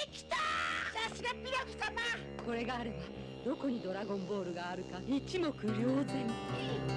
きた。さすがピロキ様。 これがあればどこにドラゴンボールがあるか一目瞭然。